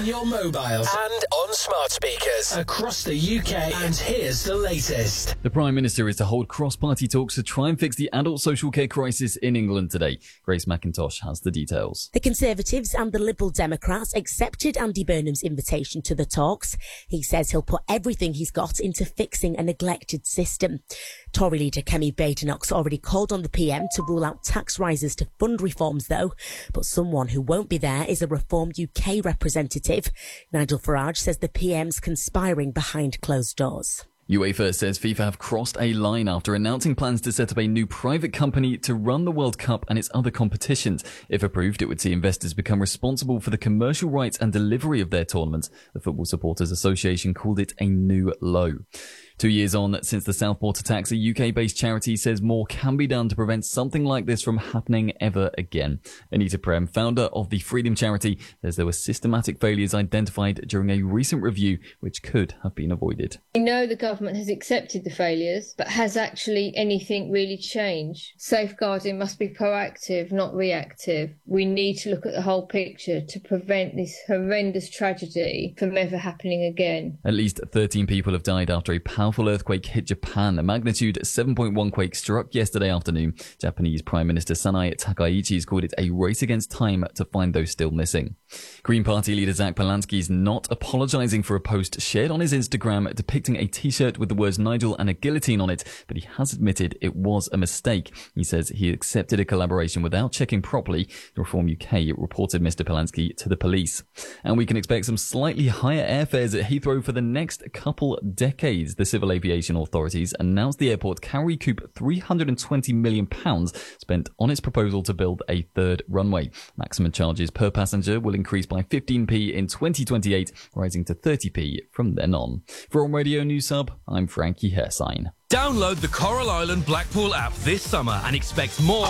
on your mobiles and on smart speakers across the UK. And here's the latest. The Prime Minister is to hold cross-party talks to try and fix the adult social care crisis in England today. Grace McIntosh has the details. The Conservatives and the Liberal Democrats accepted Andy Burnham's invitation to the talks. He says he'll put everything he's got into fixing a neglected system. Tory leader Kemi Badenoch's already called on the PM to rule out tax rises to fund reforms, though. But someone who won't be there is a Reform UK representative. Nigel Farage says the PM's conspiring behind closed doors. UEFA says FIFA have crossed a line after announcing plans to set up a new private company to run the World Cup and its other competitions. If approved, it would see investors become responsible for the commercial rights and delivery of their tournaments. The Football Supporters Association called it a new low. 2 years on since the Southport attacks, a UK-based charity says more can be done to prevent something like this from happening ever again. Anita Prem, founder of the Freedom Charity, says there were systematic failures identified during a recent review which could have been avoided. We know the government has accepted the failures, but has actually anything really changed? Safeguarding must be proactive, not reactive. We need to look at the whole picture to prevent this horrendous tragedy from ever happening again. At least 13 people have died after a powerful earthquake hit Japan. A magnitude 7.1 quake struck yesterday afternoon. Japanese Prime Minister Sanae Takaichi has called it a race against time to find those still missing. Green Party leader Zach Polanski is not apologising for a post shared on his Instagram depicting a t-shirt with the words Nigel and a guillotine on it, but he has admitted it was a mistake. He says he accepted a collaboration without checking properly. Reform UK reported Mr Polanski to the police. And we can expect some slightly higher airfares at Heathrow for the next couple decades. The Civil Aviation Authorities announced the airport can recoup £320 million spent on its proposal to build a third runway. Maximum charges per passenger will increase by 15p in 2028, rising to 30p from then on. For On Radio News Sub, I'm Frankie Hersign. Download the Coral Island Blackpool app this summer and expect more,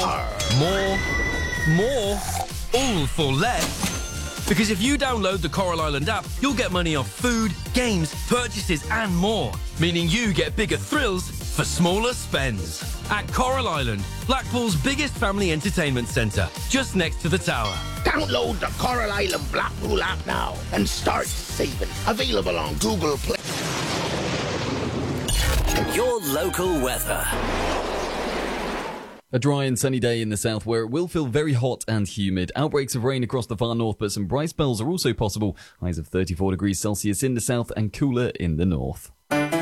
all for less. Because if you download the Coral Island app, you'll get money off food, games, purchases and more. Meaning you get bigger thrills for smaller spends. At Coral Island, Blackpool's biggest family entertainment centre, just next to the tower. Download the Coral Island Blackpool app now and start saving. Available on Google Play. Your local weather. A dry and sunny day in the south where it will feel very hot and humid. Outbreaks of rain across the far north, but some bright spells are also possible. Highs of 34 degrees Celsius in the south and cooler in the north.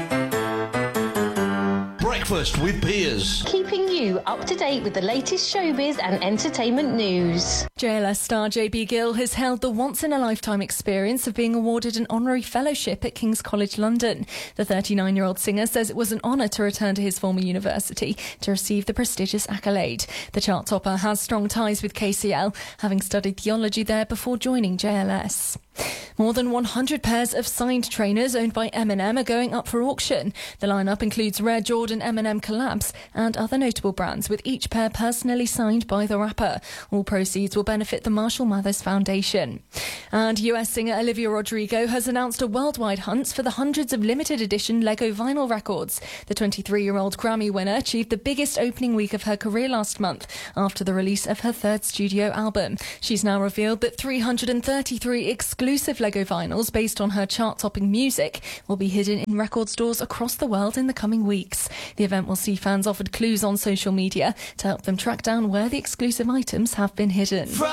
Breakfast with Piers. Keeping you up to date with the latest showbiz and entertainment news. JLS star JB Gill has held the once-in-a-lifetime experience of being awarded an honorary fellowship at King's College London. The 39-year-old singer says it was an honour to return to his former university to receive the prestigious accolade. The chart topper has strong ties with KCL, having studied theology there before joining JLS. More than 100 pairs of signed trainers owned by M&M are going up for auction. The lineup includes rare Jordan M&M collabs and other notable brands, with each pair personally signed by the rapper. All proceeds will benefit the Marshall Mathers Foundation. And US singer Olivia Rodrigo has announced a worldwide hunt for the hundreds of limited edition Lego vinyl records. The 23-year-old Grammy winner achieved the biggest opening week of her career last month after the release of her third studio album. She's now revealed that 333 exclusive Lego vinyls based on her chart-topping music will be hidden in record stores across the world in the coming weeks. The event will see fans offered clues on social media to help them track down where the exclusive items have been hidden.